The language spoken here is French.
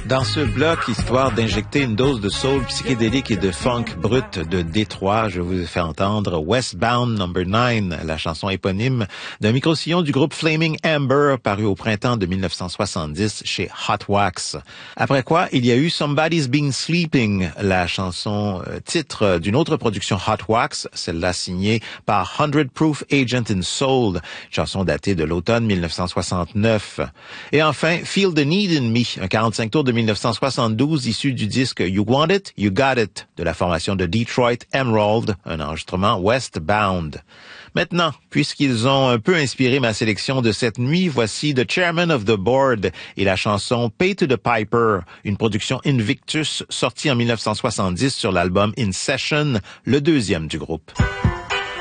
Dans ce bloc, histoire d'injecter une dose de soul psychédélique et de funk brut de Détroit, je vous ai fait entendre Westbound No. 9, la chanson éponyme d'un micro-sillon du groupe Flaming Amber, paru au printemps de 1970 chez Hot Wax. Après quoi, il y a eu Somebody's Been Sleeping, la chanson titre d'une autre production Hot Wax, celle-là signée par 100 Proof Agent in Soul, chanson datée de l'automne 1969. Et enfin, Feel the Need in Me, un 45 tours de 1972 issu du disque You Want It, You Got It de la formation de Detroit Emerald, un enregistrement Westbound. Maintenant, puisqu'ils ont un peu inspiré ma sélection de cette nuit, voici The Chairman of the Board et la chanson Pay to the Piper, une production Invictus sortie en 1970 sur l'album In Session, le deuxième du groupe.